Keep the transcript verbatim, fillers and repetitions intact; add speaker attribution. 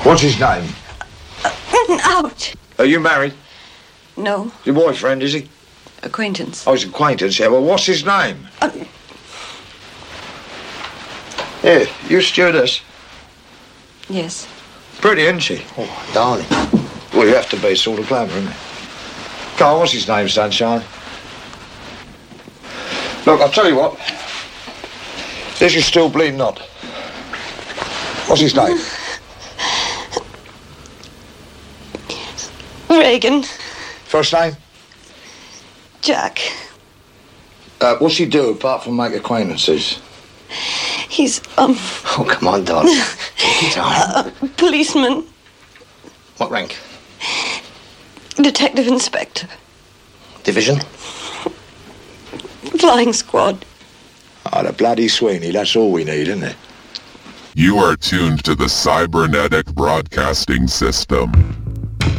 Speaker 1: What's his name?
Speaker 2: Uh, out.
Speaker 1: Are you married?
Speaker 2: No.
Speaker 1: Your boyfriend, is he?
Speaker 2: Acquaintance.
Speaker 1: Oh, his acquaintance, yeah. Well, what's his name?
Speaker 2: Uh,
Speaker 1: Here, you stewardess.
Speaker 2: yes.
Speaker 1: Pretty, isn't she?
Speaker 3: Oh, darling.
Speaker 1: Well, you have to be sort of clever, isn't it? Go on, what's his name, Sunshine? Look, I'll tell you what. This is still bleeding hot. What's his name?
Speaker 2: Reagan.
Speaker 1: First name?
Speaker 2: Jack.
Speaker 1: Uh, what's he do apart from make acquaintances?
Speaker 2: He's, um...
Speaker 3: Oh, come on, darling. Take your time.
Speaker 2: A policeman.
Speaker 3: What rank?
Speaker 2: Detective inspector.
Speaker 3: Division?
Speaker 2: Flying squad.
Speaker 1: Oh, the bloody Sweeney, that's all we need, isn't it?
Speaker 4: You are tuned to the Cybernetic Broadcasting System.